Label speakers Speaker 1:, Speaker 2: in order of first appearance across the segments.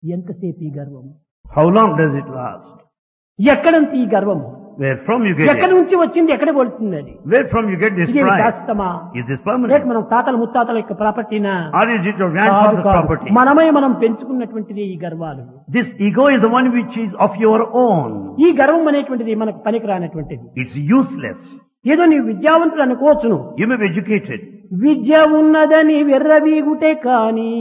Speaker 1: ఎంతసేపు ఈ గర్వం?
Speaker 2: How long does it last?
Speaker 1: ఎక్కడ నుంచి ఈ గర్వం?
Speaker 2: Where from you get
Speaker 1: ఎక్కడి
Speaker 2: it?
Speaker 1: నుంచి వచ్చింది, ఎక్కడ వెళ్తుంది అది?
Speaker 2: Where from you get this
Speaker 1: ఇది
Speaker 2: pride?
Speaker 1: శాశ్వతమా?
Speaker 2: Is this
Speaker 1: లేక
Speaker 2: permanent?
Speaker 1: మనం తాతల ముత్తాతల యొక్క ప్రాపర్టీనా?
Speaker 2: Or is it your grandfather's property?
Speaker 1: మనమే మనం పెంచుకున్నటువంటిది ఈ గర్వాలు.
Speaker 2: This ego is the one which is of your own.
Speaker 1: ఈ గర్వం అనేటువంటిది మనకు పనికిరానటువంటిది.
Speaker 2: It's useless.
Speaker 1: ఏదో నీవు విద్యావంతుడు అనుకోవచ్చును.
Speaker 2: You may be educated.
Speaker 1: విద్య ఉన్నదని వెర్రవీగుటే కాని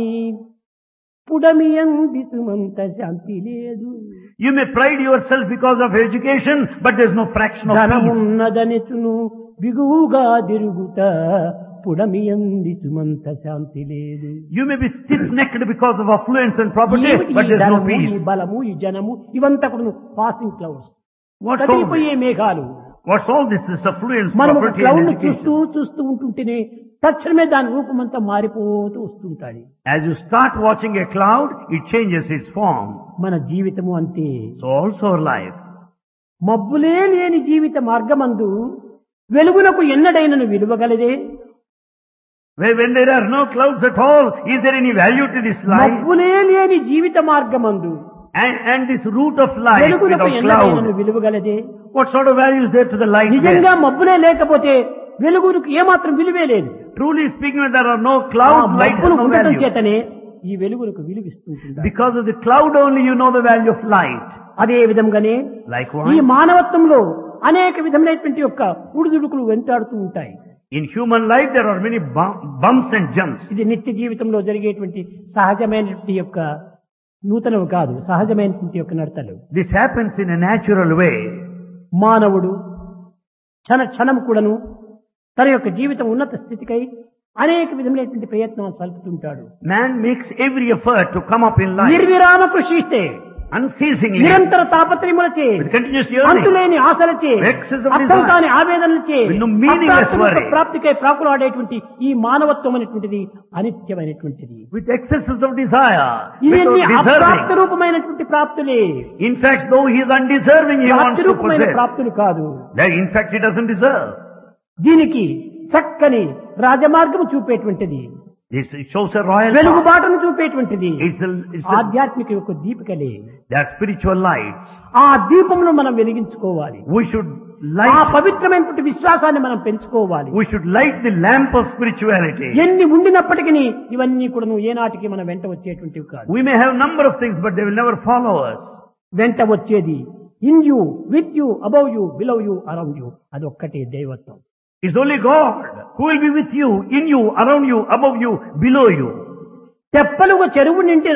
Speaker 1: పుడమియంది సుమంత శాంతి లేదు.
Speaker 2: You may pride yourself because of education, but there's no fraction of peace.
Speaker 1: ధనమున్నదనిచును బిగువుగా తిరుగుట పుడమియంది Sumantha శాంతి లేదు.
Speaker 2: You may be stiff-necked because of affluence and property,
Speaker 1: ఏమిటి
Speaker 2: but
Speaker 1: ఈ
Speaker 2: there's no
Speaker 1: ధనము, ఈ
Speaker 2: peace.
Speaker 1: బలము, ఈ జనము ఇవంతా కూడా passing clouds,
Speaker 2: What's all
Speaker 1: కదిలిపోయే
Speaker 2: this?
Speaker 1: మేఘాలు.
Speaker 2: What's all this? This affluence,
Speaker 1: మనం ఒక
Speaker 2: property
Speaker 1: క్లౌడ్
Speaker 2: and
Speaker 1: ను చూస్తూ
Speaker 2: education.
Speaker 1: చూస్తూ ఉంటుంటేనే తక్షణమే దాని రూపమంతా మారిపోతూ వస్తుంటాడు.
Speaker 2: As you start watching a cloud, it changes its form.
Speaker 1: మన జీవితము అంతే.
Speaker 2: So also our life.
Speaker 1: మబ్బులే లేని జీవిత మార్గమందు వెలుగునకు ఎన్నడైనను విలువగలదే?
Speaker 2: When there are no clouds at all, is there any value to this life?
Speaker 1: మబ్బులే లేని జీవిత మార్గమందు
Speaker 2: And this route of life
Speaker 1: వెలుగునకు
Speaker 2: without
Speaker 1: ఎన్నడైనను
Speaker 2: cloud,
Speaker 1: విలువగలదే?
Speaker 2: what sort of value is there to the light
Speaker 1: నిజంగా
Speaker 2: there?
Speaker 1: మబ్బులే లేకపోతే వెలుగునకు ఏమాత్రం విలువే లేదు.
Speaker 2: Truly speaking, when there are no
Speaker 1: ఆ
Speaker 2: clouds, light has
Speaker 1: మబ్బులు
Speaker 2: no
Speaker 1: ఉండటం
Speaker 2: value.
Speaker 1: చేతనే ఈ వెలుగునకు విలువిస్తుంటుంది.
Speaker 2: Because of the cloud only you know the value of light.
Speaker 1: అదే విధంగానే ఈ
Speaker 2: Likewise,
Speaker 1: మానవత్వంలో అనేక విధమైనటువంటి యొక్క ఉడుదుడుకులు వెంటాడుతూ ఉంటాయి.
Speaker 2: in human life there are many bumps and jumps.
Speaker 1: ఇది నిత్య జీవితంలో జరిగేటువంటి సహజమైనటువంటి యొక్క నూతనవి కాదు, సహజమైనటువంటి యొక్క నడతలు.
Speaker 2: This happens in a natural way.
Speaker 1: మానవుడు క్షణం కూడాను తన యొక్క జీవితం ఉన్నత స్థితికై అనేక విధమైనటువంటి ప్రయత్నాలు సల్పుతుంటాడు.
Speaker 2: Man makes every effort to come up in life,
Speaker 1: నిర్విరామ కృషిస్తే
Speaker 2: unceasingly,
Speaker 1: నిరంతర తాపత్రయములచే
Speaker 2: with continuous yearning,
Speaker 1: అంతులేని ఆశలచే
Speaker 2: excess of
Speaker 1: అర్థం
Speaker 2: desire,
Speaker 1: కాని ఆవేదనలచే
Speaker 2: with no meaningless worry,
Speaker 1: ప్రాప్తికై ప్రాకులాడేటువంటి ఈ మానవత్వం అనేటువంటిది అనిత్యమైనటువంటిది.
Speaker 2: with excesses of desire,
Speaker 1: ఇవన్నీ
Speaker 2: without
Speaker 1: అప్రాప్త
Speaker 2: deserving.
Speaker 1: రూపమైనటువంటి ప్రాప్తులే,
Speaker 2: In fact, though he is undeserving, he wants
Speaker 1: ప్రాప్తి
Speaker 2: to
Speaker 1: రూపమైన
Speaker 2: possess.
Speaker 1: ప్రాప్తులు కాదు.
Speaker 2: That in fact he doesn't deserve.
Speaker 1: దీనికి చక్కని రాజమార్గం చూపేటువంటిది,
Speaker 2: This shows a royal path.
Speaker 1: వెలుగుబాటును చూపేటువంటిది
Speaker 2: It's
Speaker 1: ఆధ్యాత్మిక యొక్క దీపికలే.
Speaker 2: they are spiritual lights.
Speaker 1: ఆ దీపమును మనం వెలిగించుకోవాలి.
Speaker 2: We should
Speaker 1: ఆ
Speaker 2: light,
Speaker 1: పవిత్రమైనటువంటి విశ్వాసాన్ని మనం పెంచుకోవాలి.
Speaker 2: we should light the lamp of spirituality.
Speaker 1: ఎన్ని ఉండినప్పటికీ ఇవన్నీ కూడా ఏనాటికి మన వెంట వచ్చేటువంటివి కాదు.
Speaker 2: We may have number of things, but they will never follow us.
Speaker 1: వెంట వచ్చేది in you, with you, above you, below you, around you, అది ఒక్కటే దైవత్వం.
Speaker 2: It's only God who will be with you, in you, around you, above you, below you.
Speaker 1: తెప్పలుగా చెరువు నిండిన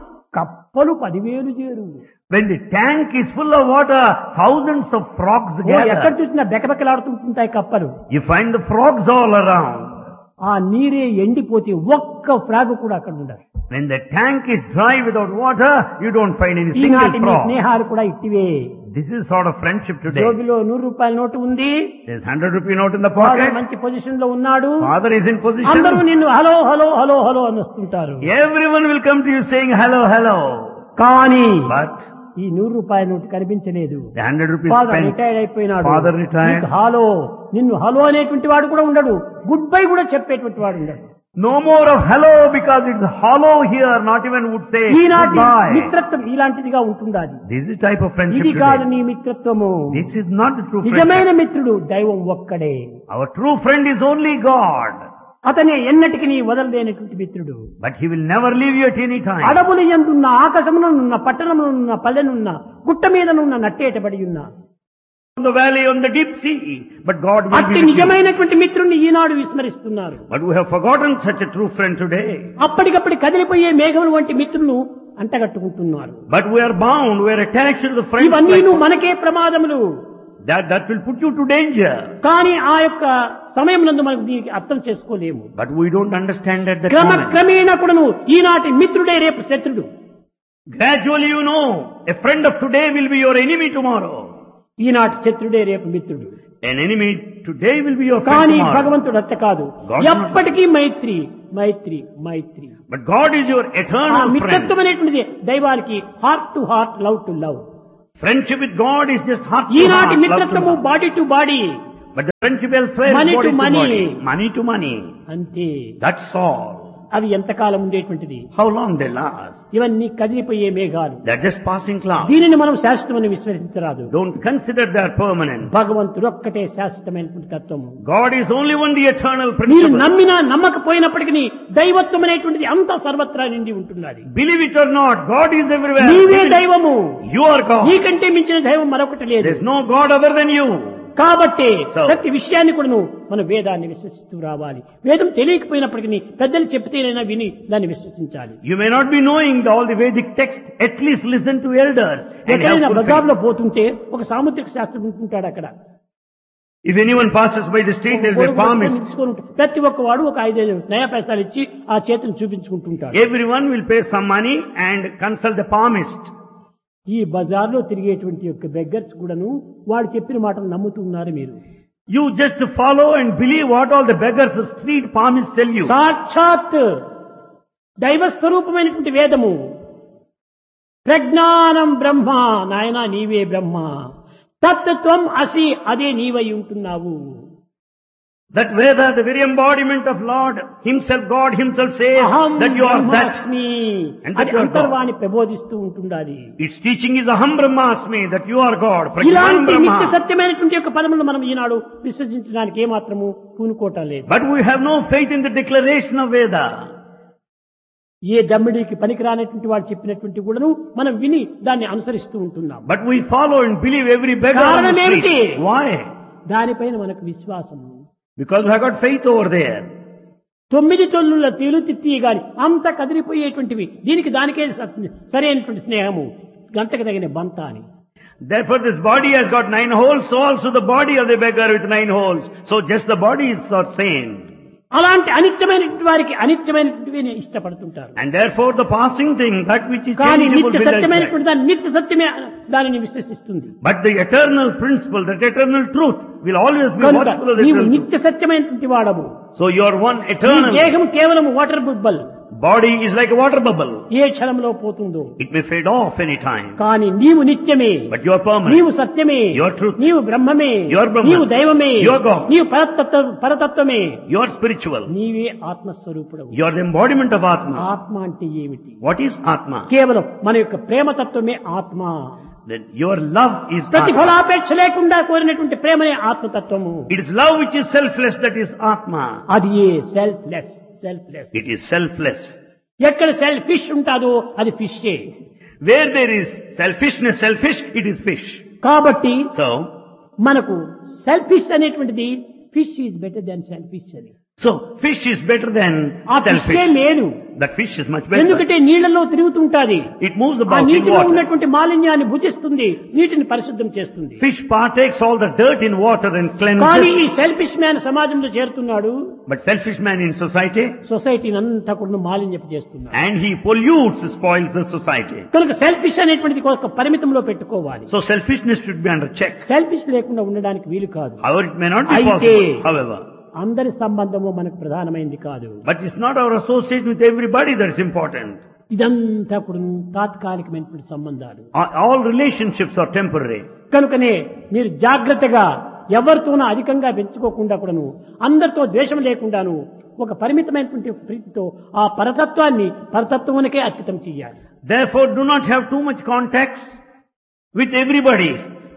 Speaker 1: కప్పలు 10,000 చేరు.
Speaker 2: When the tank is full of water, thousands of frogs
Speaker 1: ఎక్కడ
Speaker 2: gather.
Speaker 1: చూసినా బెకబెకలాడుతుంటాయి కప్పలు.
Speaker 2: You find the frogs all around.
Speaker 1: ఆ నీరే ఎండిపోతే ఒక్క ఫ్రాగ్ కూడా అక్కడ ఉండదు.
Speaker 2: When the tank is dry without water, you don't find any
Speaker 1: ఈనాటి
Speaker 2: single
Speaker 1: మీ
Speaker 2: frog.
Speaker 1: స్నేహాలు కూడా ఇట్టివే.
Speaker 2: This is sort of friendship today.
Speaker 1: జోబిలో 100 రూపాయల నోటు ఉంది,
Speaker 2: There's 100 rupee note in the
Speaker 1: వాడు
Speaker 2: pocket.
Speaker 1: మంచి పొజిషన్ లో ఉన్నాడు,
Speaker 2: Father is in
Speaker 1: అందరూ
Speaker 2: position.
Speaker 1: నిన్ను హలో హలో హలో హలో అని వస్తుంటారు.
Speaker 2: Everyone will come to you saying hello, hello.
Speaker 1: కానీ
Speaker 2: But
Speaker 1: ఈ 100 రూపాయల నోటు కనిపించలేదు.
Speaker 2: the 100 rupees
Speaker 1: father
Speaker 2: spent,
Speaker 1: retired అయిపోయినాడు.
Speaker 2: Father retired.
Speaker 1: నీకు హలో, నిన్ను హలో అనేటువంటి వాడు కూడా ఉండడు, గుడ్ బై కూడా చెప్పేటువంటి వాడు ఉండడు.
Speaker 2: no more of hello because it's hollow here, not even would say
Speaker 1: ఈనాటి
Speaker 2: goodbye.
Speaker 1: మిత్రత్వం ఇలాంటిదిగా ఉంటుందా? అది
Speaker 2: This is the type of friendship
Speaker 1: ఇది కాదు
Speaker 2: today.
Speaker 1: నీ మిత్రత్వము.
Speaker 2: This is not the true
Speaker 1: నిజమైన
Speaker 2: friendship.
Speaker 1: మిత్రుడు దైవం ఒక్కడే.
Speaker 2: Our true friend is only God.
Speaker 1: అతనే ఎన్నటికి నీ వదలలేనటువంటి మిత్రుడు.
Speaker 2: But he will never leave you at any time.
Speaker 1: అడవులు ఎందున్న, ఆకాశమునున్న, పట్టణమునున్న, పల్లెనున్న, గుట్ట మీదనున్న, నట్టేటబడి ఉన్న
Speaker 2: On the valley, on the deep sea. But God will
Speaker 1: అట్టి
Speaker 2: be with you.
Speaker 1: నిజమైనటువంటి మిత్రుణ్ణి ఈనాడు విస్మరిస్తున్నారు.
Speaker 2: But we have forgotten such a true friend today.
Speaker 1: అప్పటికప్పుడు కదిలిపోయే మేఘములు వంటి మిత్రులను అంటగట్టుకుంటున్నారు.
Speaker 2: But we are bound, we are attached to the friends.
Speaker 1: ఇవన్నీ
Speaker 2: like-
Speaker 1: మనకే ప్రమాదములు.
Speaker 2: That will put you to danger.
Speaker 1: కానీ ఆ యొక్క సమయం నందు మనకు దీనికి అర్థం చేసుకోలేము.
Speaker 2: But we don't understand at that moment.
Speaker 1: క్రమక్రమేణా కూడాను ఈనాటి మిత్రుడే రేపు శత్రుడు.
Speaker 2: Gradually you know, a friend of today will be your enemy tomorrow.
Speaker 1: ఈనాటి శత్రుడే రేపు మిత్రుడు.
Speaker 2: An enemy today will be your friend
Speaker 1: కానీ
Speaker 2: tomorrow.
Speaker 1: భగవంతుడు అట్ట కాదు,
Speaker 2: God
Speaker 1: ఎప్పటికీ మైత్రి మైత్రి మైత్రి.
Speaker 2: But God is your
Speaker 1: ఆ
Speaker 2: eternal friend.
Speaker 1: మిత్రత్వం అనేటువంటిది దైవానికి heart to heart, love to love.
Speaker 2: Friendship with God is just heart to
Speaker 1: ఈనాటి
Speaker 2: heart, love to
Speaker 1: మిత్రత్వము
Speaker 2: love.
Speaker 1: Body to body
Speaker 2: But the friendship elsewhere
Speaker 1: Money
Speaker 2: is body
Speaker 1: to
Speaker 2: to
Speaker 1: money.
Speaker 2: body. Money to money.
Speaker 1: అంతే.
Speaker 2: That's all.
Speaker 1: అవి ఎంతకాలం ఉండేటువంటిది?
Speaker 2: How long they last?
Speaker 1: ఇవన్నీ కదిలిపోయే మేఘాలు.
Speaker 2: They're just passing clouds.
Speaker 1: దీనిని మనం శాశ్వతమని విశ్వసించరాదు.
Speaker 2: Don't consider they're permanent.
Speaker 1: భగవంతుడు ఒక్కటే శాశ్వతమైనటువంటి తత్వము.
Speaker 2: God is only one, the eternal
Speaker 1: మీరు
Speaker 2: principle.
Speaker 1: నమ్మినా నమ్మకపోయినప్పటికీ దైవత్వం అనేటువంటిది అంతా సర్వత్రా నిండి ఉంటున్నది.
Speaker 2: Believe it or not, God is everywhere.
Speaker 1: నీవే దైవము.
Speaker 2: You are God.
Speaker 1: నీకంటే మించిన దైవం మరొకటి లేదు.
Speaker 2: There's no God other than you.
Speaker 1: కాబట్టి
Speaker 2: So,
Speaker 1: ప్రతి విషయాన్ని కూడా మనం వేదాన్ని విశ్వసిస్తూ రావాలి. వేదం తెలియకపోయినప్పటికీ పెద్దలు చెప్తేనైనా విని దాన్ని విశ్వసించాలి.
Speaker 2: You may not be knowing all the Vedic text, at least listen to elders. And
Speaker 1: ఎక్కడైనా
Speaker 2: have full
Speaker 1: బజార్లో
Speaker 2: faith.
Speaker 1: పోతుంటే ఒక సాముద్రిక శాస్త్రం ఉంటుంటాడు అక్కడ.
Speaker 2: If anyone passes by the street, there is a palmist.
Speaker 1: ప్రతి ఒక్కవాడు ఒక 5 నయా పైసలు ఇచ్చి ఆ చేతిని చూపించుకుంటుంటాడు.
Speaker 2: Everyone will pay some money and consult the palmist.
Speaker 1: ఈ బజార్లో తిరిగేటువంటి యొక్క బెగ్గర్స్ కూడాను వాడు చెప్పిన మాటలు నమ్ముతున్నారు మీరు.
Speaker 2: You just follow and believe what all the beggars of street palmists tell you.
Speaker 1: సాక్షాత్ దైవ స్వరూపమైనటువంటి వేదము ప్రజ్ఞానం బ్రహ్మ, నాయనా నీవే బ్రహ్మ, తత్వం అసి, అదే నీవై ఉంటున్నావు.
Speaker 2: That Veda, the very embodiment of Lord Himself, God Himself says
Speaker 1: అహం
Speaker 2: that you are that.
Speaker 1: బ్రహ్మాస్మి,
Speaker 2: And that
Speaker 1: అది
Speaker 2: you are God.
Speaker 1: అంతర్వాణి ప్రబోధిస్తూ ఉంటుండాలి.
Speaker 2: Its teaching is Aham Brahmasmi, that you are God. Prajnanam
Speaker 1: ఇలాంటి నిత్య
Speaker 2: Brahma.
Speaker 1: సత్యమైనటువంటి యొక్క పదములను మనం ఈనాడు విశ్వసించడానికి ఏమాత్రము పూనుకోవటం లేదు.
Speaker 2: But we have no faith in the declaration of Veda.
Speaker 1: ఏ దమ్మిడికి పనికిరానటువంటి వాడు చెప్పినటువంటి కూడాను మనం విని దాన్ని అనుసరిస్తూ ఉంటున్నాం.
Speaker 2: But we follow and believe every beggar on the
Speaker 1: కారణం ఏమిటి?
Speaker 2: street. Why?
Speaker 1: దానిపైన మనకు విశ్వాసం.
Speaker 2: Because we have got faith over there.
Speaker 1: 9 తొల్లుల తీలుతిత్తి గాని అంత కదిలిపోయేటువంటివి. దీనికి దానికే సరైనటువంటి స్నేహము, గంటకు తగిన బంత అని.
Speaker 2: Therefore this body has got 9 holes, so also the body of the beggar with 9 holes. So just the body is not sane.
Speaker 1: అలాంటి అనిత్యమైనటువంటి వారికి అనిత్యమైనటువంటివి ఇష్టపడుతుంటారు.
Speaker 2: And therefore the passing thing, that which is
Speaker 1: కానీ
Speaker 2: changeable,
Speaker 1: నిత్య
Speaker 2: will like
Speaker 1: సత్యమైనటువంటి దాన్ని నిత్య సత్యమే దానిని విశ్వసిస్తుంది.
Speaker 2: that. But the eternal principle, that eternal truth will always be
Speaker 1: కనుక
Speaker 2: watchful of the
Speaker 1: నీవు
Speaker 2: eternal truth.
Speaker 1: నిత్య సత్యమైనటువంటి వాడవు.
Speaker 2: So you are one
Speaker 1: నీ
Speaker 2: eternal.
Speaker 1: దేహం కేవలం water బుబ్బల్.
Speaker 2: Body is like a water bubble.
Speaker 1: ఏ క్షణంలో పోతుందో.
Speaker 2: It may fade off any time.
Speaker 1: కానీ నీవు నిత్యమే,
Speaker 2: But you are permanent.
Speaker 1: నీవు సత్యమే,
Speaker 2: You are truth.
Speaker 1: నీవు బ్రహ్మమే,
Speaker 2: You are Brahman.
Speaker 1: నీవు దైవమే,
Speaker 2: You are God.
Speaker 1: నీవు పరతత్వమే,
Speaker 2: You are spiritual.
Speaker 1: నీవే ఆత్మస్వరూపుడవు.
Speaker 2: You are the embodiment of Atma.
Speaker 1: ఆత్మ అంటే ఏమిటి?
Speaker 2: What is Atma?
Speaker 1: కేవలం మన యొక్క ప్రేమతత్వమే ఆత్మ.
Speaker 2: Then your love is Atma.
Speaker 1: ప్రతిఫలాపేక్ష లేకుండా కోరినటువంటి ప్రేమనే ఆత్మతత్వము.
Speaker 2: It is love which is selfless, that is Atma.
Speaker 1: అది ఏ సెల్ఫ్లెస్.
Speaker 2: It is selfless.
Speaker 1: ఎక్కడ సెల్ఫిష్ ఉంటాదో అది ఫిషే.
Speaker 2: Where there is selfishness, selfish, it is fish.
Speaker 1: కాబట్టి
Speaker 2: So,
Speaker 1: మనకు సెల్ఫిష్ అనేటువంటిది fish is better than selfish అని.
Speaker 2: fish is better than
Speaker 1: ఆ ఫిషే
Speaker 2: selfish.
Speaker 1: లేదు.
Speaker 2: That fish is much better.
Speaker 1: ఎందుకంటే నీళ్లలో తిరుగుతుంటాది.
Speaker 2: It moves
Speaker 1: ఆ
Speaker 2: about in
Speaker 1: నీటిలో
Speaker 2: water.
Speaker 1: ఉన్నటువంటి మాలిన్యాన్ని భుజిస్తుంది, నీటిని పరిశుద్ధం చేస్తుంది.
Speaker 2: Fish partakes all the dirt in water and
Speaker 1: కానీ ఈ
Speaker 2: cleanses.
Speaker 1: సెల్ఫిష్ మ్యాన్ సమాజంలో చేరుతున్నాడు,
Speaker 2: But selfish man in society,
Speaker 1: సొసైటీని అంతా కూడా మాలిన్యపు చేస్తున్నాడు.
Speaker 2: and he pollutes, spoils the society.
Speaker 1: కనుక సెల్ఫిష్ అనేటువంటిది ఒక పరిమితంలో పెట్టుకోవాలి.
Speaker 2: So selfishness should be under check.
Speaker 1: Selfish లేకుండా ఉండడానికి వీలు కాదు.
Speaker 2: However, it may not be
Speaker 1: అయితే
Speaker 2: possible. However,
Speaker 1: అందరి సంబంధము మనకు ప్రధానమైంది కాదు.
Speaker 2: but it's not our association with everybody that's important.
Speaker 1: ఇదంతా కూడా తాత్కాలికమైనటువంటి సంబంధాలు.
Speaker 2: All relationships are temporary.
Speaker 1: కనుకనే మీరు జాగ్రత్తగా ఎవరితోనూ అధికంగా పెంచుకోకుండా కూడాను, అందరితో ద్వేషం లేకుండాను ఒక పరిమితమైనటువంటి ప్రీతితో ఆ పరతత్వానికే అర్పితం చేయాలి.
Speaker 2: Therefore, do not have too much contacts with everybody.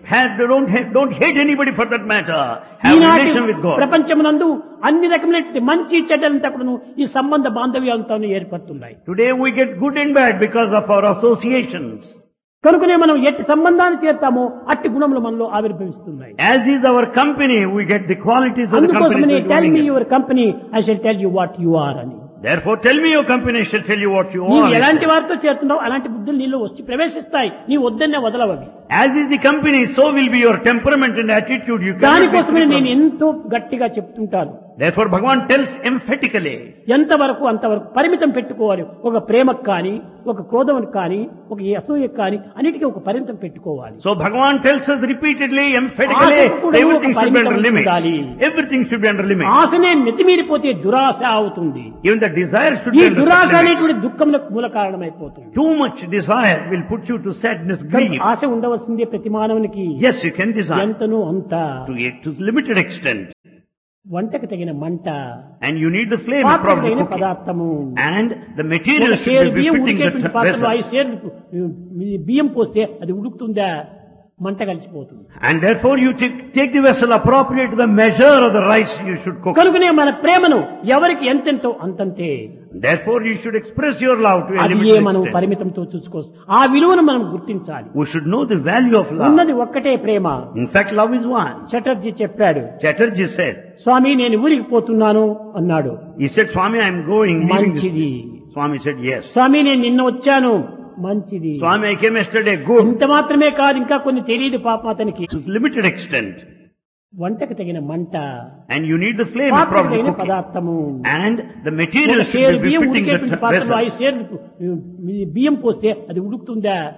Speaker 2: Don't hate anybody for that matter. Have
Speaker 1: ఈనాటి
Speaker 2: relation with God.
Speaker 1: ప్రపంచమునందు అన్ని రకమైనటువంటి మంచి చెడ్డలంతా కూడాను ఈ సంబంధ బాంధవ్యాలతో ఏర్పడుతున్నాయి.
Speaker 2: Today we get good and bad because of our associations.
Speaker 1: కనుకనే మనం ఎట్టి సంబంధాన్ని చేస్తామో అట్టి గుణములు మనలో ఆవిర్భవిస్తున్నాయి.
Speaker 2: As is our company, we get the qualities of the company.
Speaker 1: అందుకోసమనే
Speaker 2: that we
Speaker 1: tell me
Speaker 2: get.
Speaker 1: Your company, I shall tell you what you are అని.
Speaker 2: Therefore, tell me your company, I shall tell you what you
Speaker 1: నీవు
Speaker 2: are.
Speaker 1: ఎలాంటి వారితో చేరుతున్నావు అలాంటి బుద్ధులు నీలో వచ్చి ప్రవేశిస్తాయి. నీవు వద్దన్నే వదలవవి.
Speaker 2: As is the company, so will be your temperament and attitude. You cannot be
Speaker 1: దానికోసమే
Speaker 2: free
Speaker 1: నేను
Speaker 2: from.
Speaker 1: ఎంతో గట్టిగా చెప్తుంటాను.
Speaker 2: Therefore, Bhagavan tells emphatically.
Speaker 1: ఎంతవరకు అంతవరకు పరిమితం పెట్టుకోవాలి. ఒక ప్రేమకు కానీ, ఒక క్రోధమునికి కానీ, ఒక అసూయకు కానీ అన్నిటికీ ఒక పరిమితం పెట్టుకోవాలి.
Speaker 2: So Bhagavan tells us repeatedly, emphatically,
Speaker 1: ఆశకు కూడా
Speaker 2: everything
Speaker 1: ఒక
Speaker 2: should be under
Speaker 1: పరిమితం
Speaker 2: limits.
Speaker 1: ఉండాలి.
Speaker 2: Everything should be under limits.
Speaker 1: ఆశనే మితిమీరిపోతే దురాశ అవుతుంది.
Speaker 2: Even the desire should
Speaker 1: ఈ
Speaker 2: be under
Speaker 1: దురాశ
Speaker 2: limits.
Speaker 1: అనేటువంటి దుఃఖములకు మూల కారణమైపోతుంది.
Speaker 2: Too much desire will put you to sadness, grief.
Speaker 1: ఆశ ఉండవలసిందే ప్రతి మానవునికి.
Speaker 2: Yes, you can desire
Speaker 1: ఎంతనూ అంత
Speaker 2: to a limited extent.
Speaker 1: వంటకు తగిన మంట,
Speaker 2: And you need the flame
Speaker 1: పాత్రకు
Speaker 2: from the
Speaker 1: తగిన
Speaker 2: cooking.
Speaker 1: పదార్థము.
Speaker 2: And the
Speaker 1: ఒక
Speaker 2: material
Speaker 1: సేరు
Speaker 2: should be
Speaker 1: బియ్యం
Speaker 2: befitting
Speaker 1: ఉడికేటువంటి
Speaker 2: the
Speaker 1: పాత్రలో
Speaker 2: vessel.
Speaker 1: 5 సేర్లు బియ్యం పోస్తే అది ఉడుకుతుందా? మంట కలిసిపోతుంది.
Speaker 2: And therefore you take the vessel appropriate to the measure of the rice you should cook.
Speaker 1: కనుకనే మన ప్రేమను ఎవరికి ఎంతెంతో అంతంతే.
Speaker 2: Therefore you should express your love to a
Speaker 1: అది
Speaker 2: limited
Speaker 1: మనం
Speaker 2: extent.
Speaker 1: పరిమితంతో చూసుకోవచ్చు. ఆ విలువను మనం గుర్తించాలి.
Speaker 2: We should know the value of love.
Speaker 1: ఉన్నది ఒక్కటే ప్రేమ.
Speaker 2: In fact, love is one.
Speaker 1: Chatterjee చెప్పాడు,
Speaker 2: Chatterjee said,
Speaker 1: స్వామి నేను ఊరికి పోతున్నాను అన్నాడు.
Speaker 2: he said, Swami, I am going. leaving this
Speaker 1: మంచిది.
Speaker 2: place." Swami said, yes.
Speaker 1: స్వామి నేను నిన్న వచ్చాను. మంచిది.
Speaker 2: Swami, I came yesterday. Good.
Speaker 1: ఇంత మాత్రమే కాదు, ఇంకా కొన్ని తెలియదు పాపం అతనికి.
Speaker 2: To limited extent.
Speaker 1: వంటకు తగిన మంట,
Speaker 2: And you need the flame
Speaker 1: పాత్రకు
Speaker 2: from the
Speaker 1: తగిన
Speaker 2: cooking.
Speaker 1: పదార్థము.
Speaker 2: And the material
Speaker 1: ఒక
Speaker 2: should
Speaker 1: సేరు
Speaker 2: be
Speaker 1: బియ్యం
Speaker 2: befitting
Speaker 1: ఉడికేటువంటి
Speaker 2: the
Speaker 1: పాత్రలో
Speaker 2: vessel.
Speaker 1: 5 సేర్లు బియ్యం పోస్తే అది ఉడుకుతుందా?